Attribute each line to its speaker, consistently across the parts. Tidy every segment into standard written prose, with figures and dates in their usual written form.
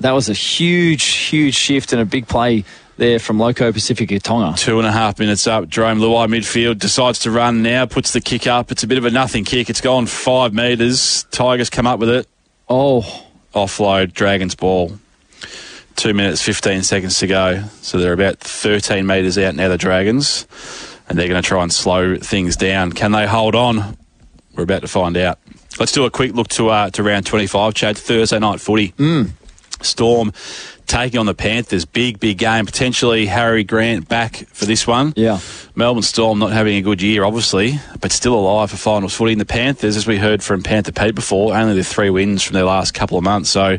Speaker 1: That was a huge shift and a big play there from Loco Pacifica Tonga.
Speaker 2: 2.5 minutes up. Jerome Luai midfield decides to run now, puts the kick up. It's a bit of a nothing kick. It's gone 5 metres. Tigers come up with it.
Speaker 1: Oh.
Speaker 2: Offload, Dragons ball. 2 minutes, 15 seconds to go. So they're about 13 metres out now, the Dragons. And they're going to try and slow things down. Can they hold on? We're about to find out. Let's do a quick look to round 25, Chad. Thursday night footy. Storm taking on the Panthers. Big game. Potentially Harry Grant back for this one.
Speaker 1: Yeah.
Speaker 2: Melbourne Storm not having a good year, obviously, but still alive for finals footy. And the Panthers, as we heard from Panther Pete before, only the 3 wins from their last couple of months. So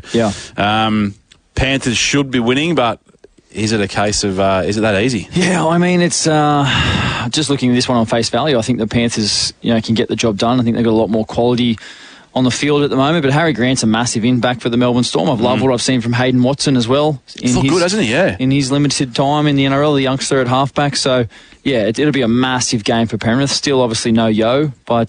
Speaker 2: Panthers should be winning, but is it a case of, is it that easy?
Speaker 1: Yeah, I mean, it's just looking at this one on face value, I think the Panthers, can get the job done. I think they've got a lot more quality on the field at the moment, but Harry Grant's a massive impact for the Melbourne Storm. I've loved what I've seen from Hayden Watson as well.
Speaker 2: He's looked good, hasn't he? Yeah.
Speaker 1: In his limited time in the NRL, the youngster at halfback. So, yeah, it'll be a massive game for Penrith. Still, obviously, no Yo, but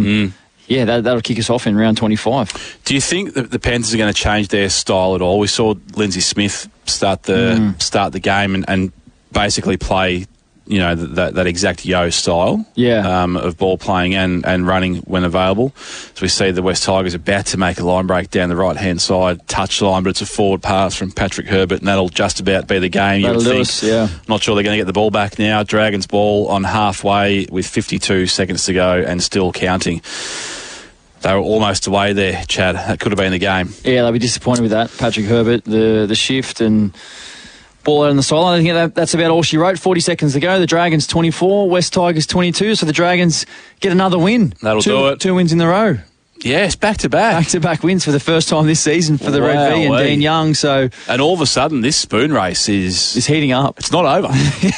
Speaker 1: that'll kick us off in round 25.
Speaker 2: Do you think that the Panthers are going to change their style at all? We saw Lindsay Smith start the game and basically play, that exact Yo style of ball playing and running when available. So we see the West Tigers about to make a line break down the right-hand side, touch line, but it's a forward pass from Patrick Herbert, and that'll just about be the game, you would think. Not sure they're going to get the ball back now. Dragons ball on halfway with 52 seconds to go and still counting. They were almost away there, Chad. That could have been the game. Yeah,
Speaker 1: they'll be disappointed with that. Patrick Herbert, the shift and ball out on the sideline. I think that's about all she wrote. 40 seconds to go. The Dragons 24, West Tigers 22. So the Dragons get another win.
Speaker 2: That'll do it.
Speaker 1: 2 wins in a row.
Speaker 2: Yes, back-to-back.
Speaker 1: Back-to-back wins for the first time this season for the Red V and Dean Young. So,
Speaker 2: and all of a sudden, this spoon race is
Speaker 1: heating up.
Speaker 2: It's not over.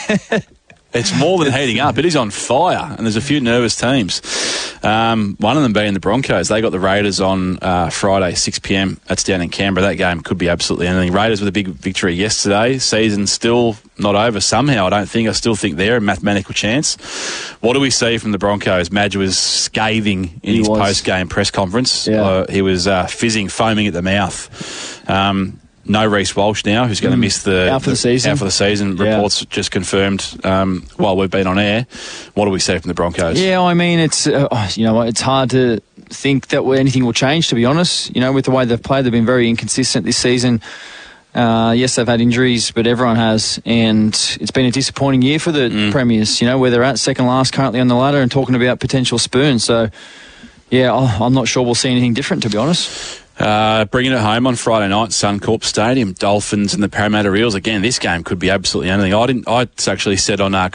Speaker 2: It's more than heating up. It is on fire, and there's a few nervous teams. One of them being the Broncos. They got the Raiders on Friday, 6 p.m. That's down in Canberra. That game could be absolutely anything. Raiders with a big victory yesterday. Season still not over somehow, I don't think. I still think they're a mathematical chance. What do we see from the Broncos? Madge was scathing in his post-game press conference.
Speaker 1: Yeah.
Speaker 2: He was fizzing, foaming at the mouth. No Reece Walsh now, who's going to miss
Speaker 1: out for the season.
Speaker 2: Out for the season. Reports just confirmed while we've been on air. What do we see from the Broncos?
Speaker 1: Yeah, I mean, it's it's hard to think that anything will change, to be honest. With the way they've played, they've been very inconsistent this season. Yes, they've had injuries, but everyone has, and it's been a disappointing year for the Premiers. Where they're at, second last currently on the ladder, and talking about potential spoons. So, yeah, I'm not sure we'll see anything different, to be honest.
Speaker 2: Bringing it home on Friday night, Suncorp Stadium, Dolphins and the Parramatta Eels. Again, this game could be absolutely anything. I actually said on